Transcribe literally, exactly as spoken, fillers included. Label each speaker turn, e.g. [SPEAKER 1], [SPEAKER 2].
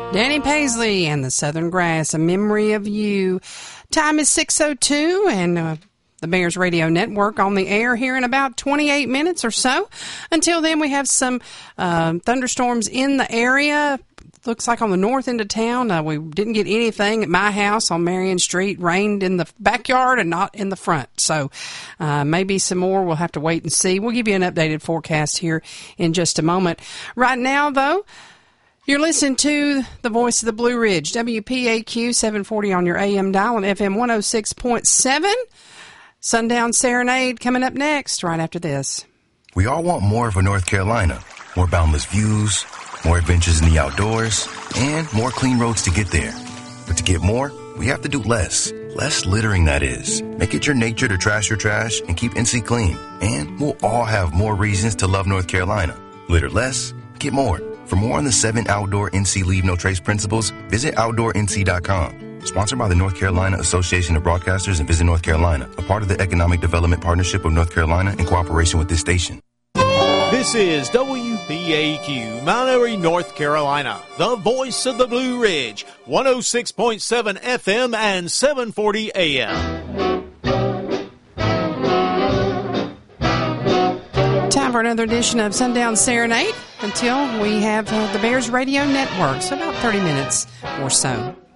[SPEAKER 1] Danny Paisley and the Southern Grass, A Memory of You. Time is six oh two, and uh, the Bears Radio Network on the air here in about twenty-eight minutes or so. Until then, we have some uh, thunderstorms in the area. Looks like on the north end of town. Uh, we didn't get anything at my house on Marion Street. Rained in the backyard and not in the front. So uh, maybe some more. We'll have to wait and see. We'll give you an updated forecast here in just a moment. Right now, though, you're listening to the Voice of the Blue Ridge, W P A Q seven forty on your A M dial and F M one oh six point seven. Sundown Serenade coming up next, right after this.
[SPEAKER 2] We all want more of a North Carolina. More boundless views, more adventures in the outdoors, and more clean roads to get there. But to get more, we have to do less. Less littering, that is. Make it your nature to trash your trash and keep N C clean. And we'll all have more reasons to love North Carolina. Litter less, get more. For more on the seven Outdoor N C Leave No Trace principles, visit outdoor N C dot com. Sponsored by the North Carolina Association of Broadcasters and Visit North Carolina, a part of the Economic Development Partnership of North Carolina in cooperation with this station.
[SPEAKER 3] This is W P A Q, Mount Airy, North Carolina, the voice of the Blue Ridge, one oh six point seven F M and seven forty A M.
[SPEAKER 1] Time for another edition of Sundown Serenade until we have uh, the Bears Radio Network, so about thirty minutes or so.